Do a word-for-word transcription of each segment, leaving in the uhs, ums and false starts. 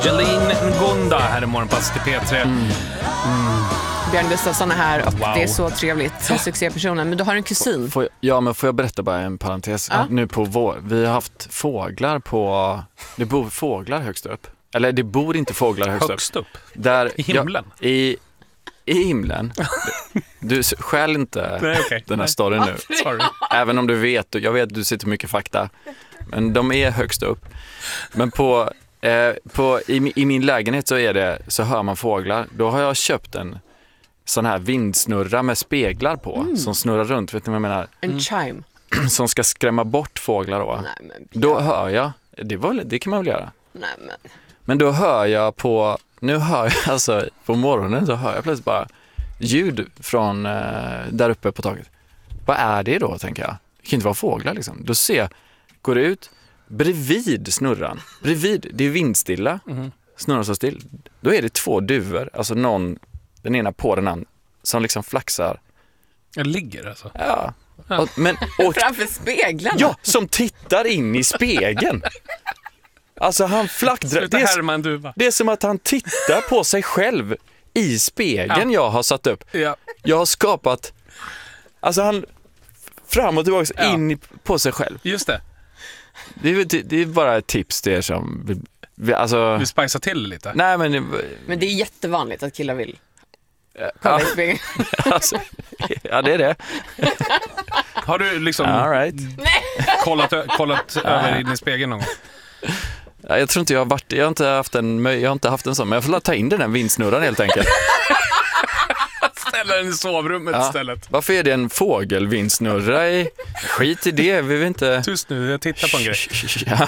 Jolene Ngonda här i Morgonpass till P tre. Mm. Mm. Björn Gustafsson är här och wow. det är så trevligt. Succépersonen. Men du har en kusin. Får, ja, men får jag berätta bara en parentes? Ja. Nu på vår, vi har haft fåglar på... Det bor fåglar högst upp. Eller det bor inte fåglar högst, högst upp. upp. Där, I himlen? Ja, i, I himlen. Du skäl inte Nej, okay. den här Nej. storyn nu. Sorry. Även om du vet, jag vet att du sitter mycket fakta. Men de är högst upp. Men på, eh, på, i, i min lägenhet så, är det, så hör man fåglar. Då har jag köpt en sån här vindsnurra med speglar på. Mm. Som snurrar runt, vet ni vad jag menar? En chime. Som ska skrämma bort fåglar då. Nej, men då hör jag, det, var, det kan man väl göra. Nej, men. Men då hör jag på, nu hör jag alltså på morgonen så hör jag plötsligt bara ljud från eh, där uppe på taket. Vad är det då, tänker jag? Det kan inte vara fåglar liksom. Då ser jag, går det ut bredvid snurran. Bredvid, det är vindstilla. Mm. Snurrar så still. Då är det två duvor, alltså någon, den ena på den andra, som liksom flaxar. Jag ligger alltså. Ja. Och, men, och, framför speglarna? Ja, som tittar in i spegeln. Alltså han flackdrar. Det, är, det är som att han tittar på sig själv i spegeln. Ja. Jag har satt upp. Ja. Jag har skapat, alltså han fram och tillbaka, ja. In på sig själv. Just det. Det är, det, det är bara ett tips till er som vi, alltså, vi spicear till lite. Nej, men, men det är jättevanligt att killar vill kolla ja. i spegeln. Alltså, ja, det är det. Har du liksom all right. kollat, kollat över in i spegeln någon gång? Ja, jag tror inte jag har varit, jag har inte haft en, jag har inte haft en sån, men jag får ta in den här vindsnurran helt enkelt. Ställa den i sovrummet ja. Istället. Varför är det en fågelvindsnurra i? Skit i det, vi vill inte... Tyst nu, jag tittar på en grej. Ja.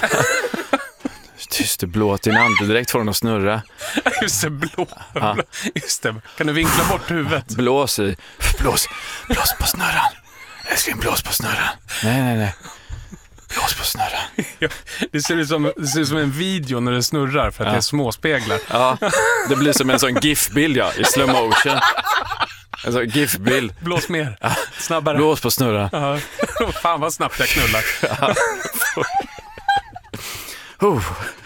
Tyst, du blåt din andedräkt från att snurra. Just det, blå. Ja. Just det, kan du vinkla bort huvudet? Blås i, blås, blås på snurran. Jag ska blås på snurran. Nej, nej, nej. Blås på snurran. Ja, det ser ut som, det ser ut som en video när det snurrar för att ja. Det är små speglar. Ja, det blir som en sån gif-bild, ja, i slow motion. En sån gif-bild. Blås mer, ja. Snabbare. Blås på snurran. Ja. Fan vad snabbt jag knullar. Ja. uh.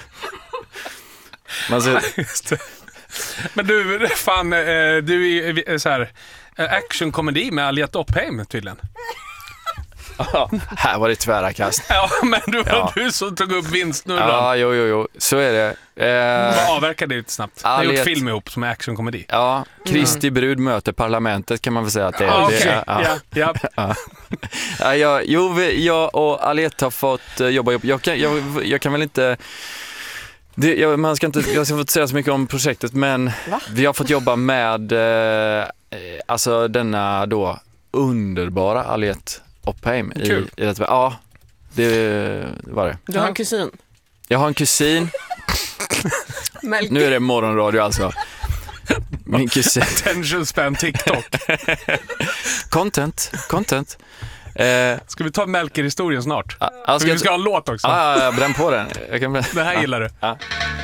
Man ser... Just det. Men du, fan, du är så här actionkomedi med Aliette Oppheim tydligen. Ja, här var det tvära kast. Ja, men du var ja. Du som tog upp vindsnurran. Ja, jo, jo, jo. Så är det. Eh, avverkade det lite snabbt. Ni har gjort film ihop som är actionkomedi. Ja, Kristi brud möter parlamentet kan man väl säga att det är. Okay. Det, ja. Ja, ja. Ja. Ja, jag, jo, jag och Aliette har fått jobba ihop. Jag kan, jag, jag kan väl inte... Det, jag, man ska inte jag ska inte säga så mycket om projektet, men Va? Vi har fått jobba med eh, alltså denna då underbara Aliette Oppheim i, i det. Ja, det var det. Du har en kusin. Jag har en kusin. Nu är det morgonradio alltså. Min kusin. Attention span TikTok. Content, content. Eh, ska vi ta Melker-historien snart? Ah, ah, ska vi ska ha en låt också. Ja, ah, ah, bränn på den. Jag kan bränna. Det här ah, gillar du. Ah.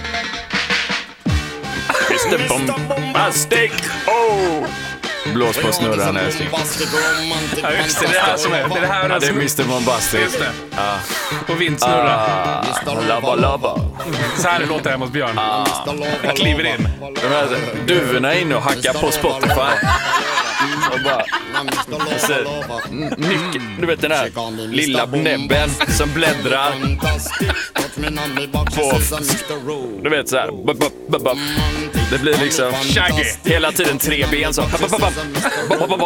mister Bombastic. Oh! Blås på snurran. Ja, just det. Det är det här som är. Det är, det här ja, det är mister Bombastic. Just det. Ah. Och vindsnurra. Ah, lava, lava. Så här låter det hemma hos Björn. Ah. Jag kliver in. De här duvorna in och hackar på Spotify. Och bara nyckel, du vet den där lilla näbben som bläddrar på, du vet så här. Det blir liksom hela tiden tre ben så.